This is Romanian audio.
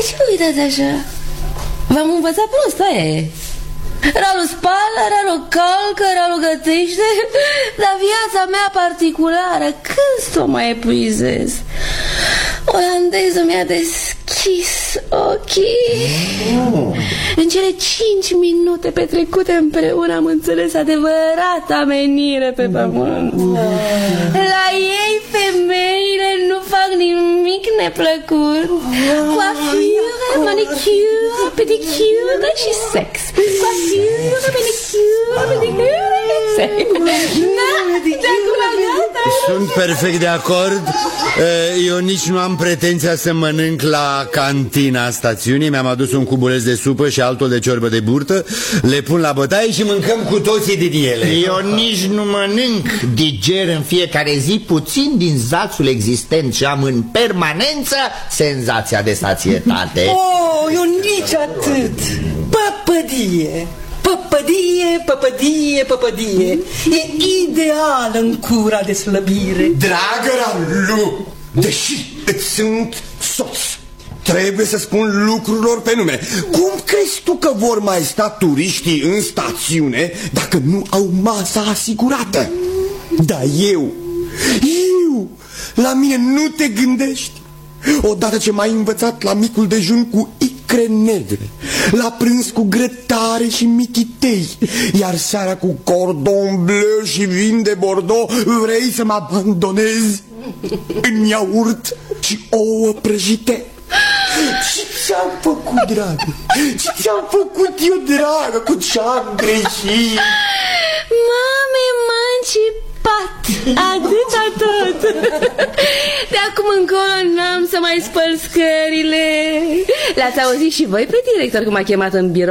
De ce uitați așa? V-am învățat prost, aia e. Ralu spală, Ralu calcă, Ralu gătește. Dar viața mea particulară, când s-o mai epuizez? Olandezul mi-a deschis ochii. În cele 5 minute petrecute împreună am înțeles adevărata menire pe pământ. La ei femeile nu fac nimic neplăcut. Coafură, manicură, pedicură și sex. Coafură, pedicură, pedicură și sex. Sunt perfect de acord. Eu nici nu am pretenția să mănânc la cantina stațiunii. Mi-am adus un cubuleț de supă și altul de ciorbă de burtă. Le pun la bătaie și mâncăm cu toții din ele. Eu nici nu mănânc. Diger în fiecare zi puțin din zațul existent și am în permanență senzația de sațietate. Oh, eu nici atât. Păpădie. Păpădie, păpădie, păpădie. E ideal în cura de slăbire. Dragă Ralu, deși îți sunt soț, trebuie să spun lucrurilor pe nume. Cum crezi tu că vor mai sta turiștii în stațiune dacă nu au masa asigurată? Dar eu, la mine nu te gândești. Odată ce m-ai învățat la micul dejun cu icre negre, la prânz cu grătare și mititei, iar seara cu cordon bleu și vin de Bordeaux, vrei să mă abandonezi în iaurt și ouă prăjite? Ce ți-am făcut, dragă? Ce ți-am făcut eu, dragă? Cu ce-am greșit? Mame, mancipat. Atâta tot. De acum încolo n-am să mai spăl scările. L-ați auzit și voi pe director cum a chemat în birou